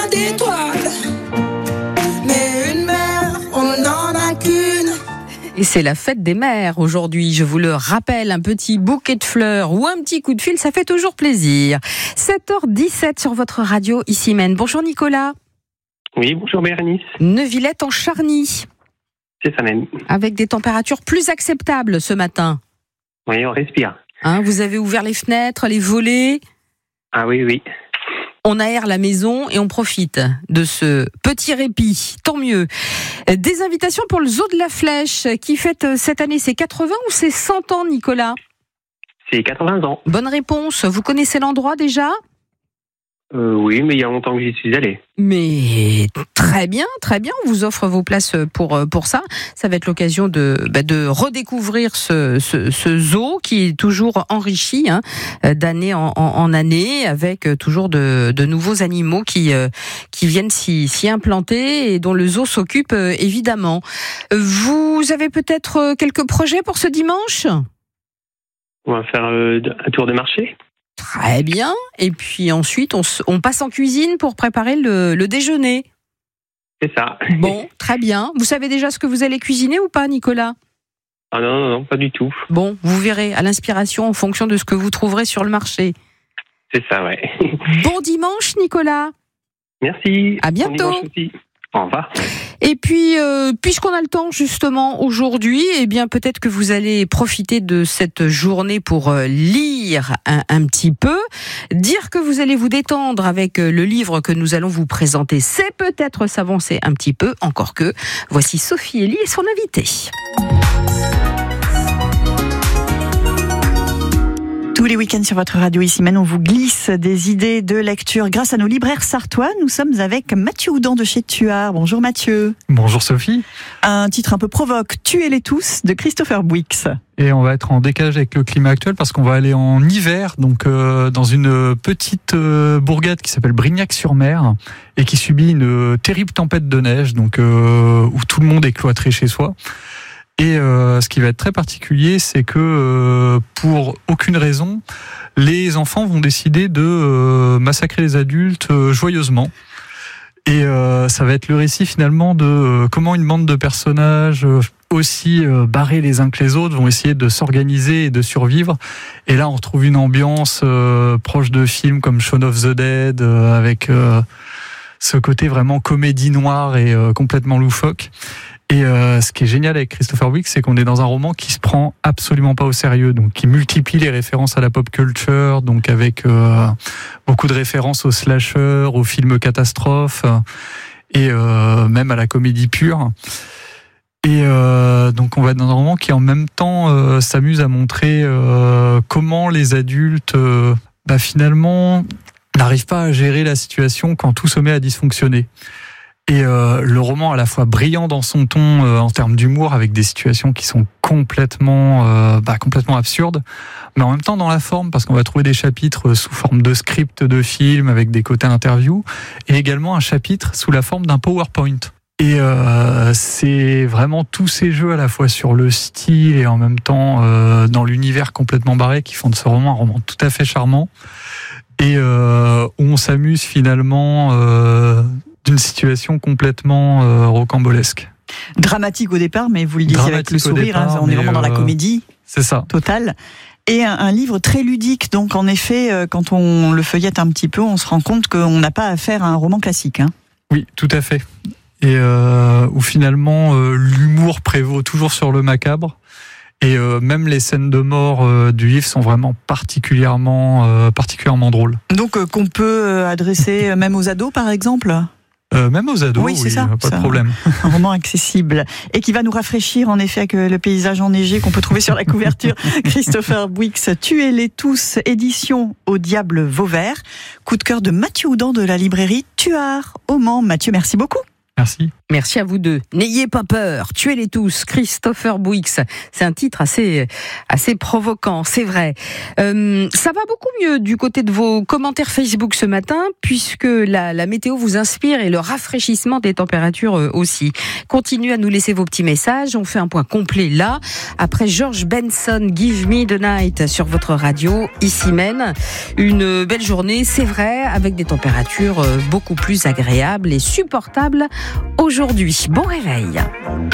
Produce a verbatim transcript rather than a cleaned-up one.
d'étoiles, mais une mère, on n'en a qu'une. Et c'est la fête des mères aujourd'hui, je vous le rappelle, un petit bouquet de fleurs ou un petit coup de fil, ça fait toujours plaisir. sept heures dix-sept sur votre radio, ici Maine. Bonjour Nicolas. Oui, bonjour Bérénice. Neuvillette en Charny. C'est ça même. Avec des températures plus acceptables ce matin. Oui, on respire. Hein, vous avez ouvert les fenêtres, les volets. Ah oui, oui. On aère la maison et on profite de ce petit répit. Tant mieux. Des invitations pour le Zoo de la Flèche qui fête cette année ses quatre-vingts ou ses cent ans, Nicolas ? C'est quatre-vingts ans. Bonne réponse. Vous connaissez l'endroit déjà ? Euh, oui, mais il y a longtemps que j'y suis allé. Mais très bien, très bien. On vous offre vos places pour pour ça. Ça va être l'occasion de bah, de redécouvrir ce, ce ce zoo qui est toujours enrichi hein, d'année en, en, en année, avec toujours de de nouveaux animaux qui qui viennent s'y s'y implanter et dont le zoo s'occupe évidemment. Vous avez peut-être quelques projets pour ce dimanche ? On va faire euh, un tour de marché. Très bien. Et puis ensuite, on, on passe en cuisine pour préparer le, le déjeuner. C'est ça. Bon, très bien. Vous savez déjà ce que vous allez cuisiner ou pas, Nicolas ? Ah non, non, non, pas du tout. Bon, vous verrez à l'inspiration en fonction de ce que vous trouverez sur le marché. C'est ça, ouais. Bon dimanche, Nicolas. Merci. À bientôt. Bon dimanche aussi. Au revoir. Et puis, euh, puisqu'on a le temps justement aujourd'hui, eh bien peut-être que vous allez profiter de cette journée pour euh, lire un, un petit peu, dire que vous allez vous détendre avec euh, le livre que nous allons vous présenter. C'est peut-être s'avancer un petit peu, encore que. Voici Sophie Elie et son invité. Tous les week-ends sur votre radio ici Maine, on vous glisse des idées de lecture grâce à nos libraires sartois. Nous sommes avec Mathieu Houdan de chez Tuard. Bonjour Mathieu. Bonjour Sophie. Un titre un peu provoque, Tuez-les tous de Christopher Bouix. Et on va être en décalage avec le climat actuel parce qu'on va aller en hiver, donc euh, dans une petite euh, bourgade qui s'appelle Brignac-sur-Mer et qui subit une terrible tempête de neige, donc euh, où tout le monde est cloîtré chez soi. Et euh, ce qui va être très particulier, c'est que euh, pour aucune raison, les enfants vont décider de euh, massacrer les adultes euh, joyeusement. Et euh, ça va être le récit finalement de euh, comment une bande de personnages euh, aussi euh, barrés les uns que les autres vont essayer de s'organiser et de survivre. Et là, on retrouve une ambiance euh, proche de films comme Shaun of the Dead, euh, avec euh, ce côté vraiment comédie noire et euh, complètement loufoque. Et euh, ce qui est génial avec Christopher Bouix, c'est qu'on est dans un roman qui se prend absolument pas au sérieux, donc qui multiplie les références à la pop culture, donc avec euh, beaucoup de références aux slashers, aux films catastrophes, et euh, même à la comédie pure. Et euh, donc on va être dans un roman qui en même temps euh, s'amuse à montrer euh, comment les adultes, euh, bah, finalement, n'arrivent pas à gérer la situation quand tout se met à dysfonctionner. Et euh, le roman à la fois brillant dans son ton euh, en termes d'humour, avec des situations qui sont complètement, euh, bah, complètement absurdes, mais en même temps dans la forme, parce qu'on va trouver des chapitres sous forme de script de film avec des côtés interview, et également un chapitre sous la forme d'un PowerPoint. Et euh, c'est vraiment tous ces jeux à la fois sur le style et en même temps euh, dans l'univers complètement barré qui font de ce roman un roman tout à fait charmant, et euh, où on s'amuse finalement euh, d'une situation complètement euh, rocambolesque. Dramatique au départ, mais vous le disiez avec le sourire, départ, hein, on est vraiment dans la comédie c'est ça. Totale. Et un, un livre très ludique, donc en effet, euh, quand on le feuillette un petit peu, on se rend compte qu'on n'a pas affaire à un roman classique. Hein. Oui, tout à fait. Et euh, où finalement euh, l'humour prévaut toujours sur le macabre. Et euh, même les scènes de mort euh, du livre sont vraiment particulièrement, euh, particulièrement drôles. Donc euh, qu'on peut euh, adresser même aux ados, par exemple ? Euh, même aux ados, oui, c'est oui, ça, pas c'est de problème. Un roman accessible et qui va nous rafraîchir en effet avec le paysage enneigé qu'on peut trouver sur la couverture. Christopher Bouix, Tuez-les tous, édition Au Diable Vauvert. Coup de cœur de Mathieu Houdan de la librairie Tuard au Mans. Mathieu, merci beaucoup. Merci. Merci à vous deux. N'ayez pas peur, tuez-les tous. Christopher Bouix, c'est un titre assez, assez provoquant, c'est vrai. Euh, ça va beaucoup mieux du côté de vos commentaires Facebook ce matin, puisque la, la météo vous inspire et le rafraîchissement des températures aussi. Continuez à nous laisser vos petits messages. On fait un point complet là. Après George Benson, Give Me the Night sur votre radio, ici même. Une belle journée, c'est vrai, avec des températures beaucoup plus agréables et supportables aujourd'hui. Bon réveil.